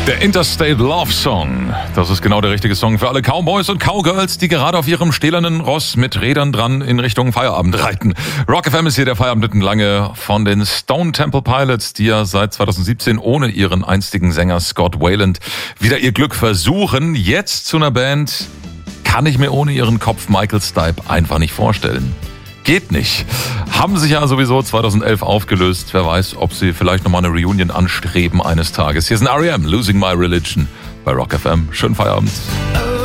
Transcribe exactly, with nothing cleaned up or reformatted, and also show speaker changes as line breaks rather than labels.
Der Interstate Love Song. Das ist genau der richtige Song für alle Cowboys und Cowgirls, die gerade auf ihrem stählernen Ross mit Rädern dran in Richtung Feierabend reiten. Rock F M ist hier der Feierabend-Lange von den Stone Temple Pilots, die ja seit zweitausendsiebzehn ohne ihren einstigen Sänger Scott Weiland wieder ihr Glück versuchen. Jetzt zu einer Band, kann ich mir ohne ihren Kopf Michael Stipe einfach nicht vorstellen. Geht nicht. Haben sich ja sowieso zweitausendelf aufgelöst. Wer weiß, ob sie vielleicht nochmal eine Reunion anstreben eines Tages. Hier sind R E M, Losing My Religion bei Rock F M. Schönen Feierabend.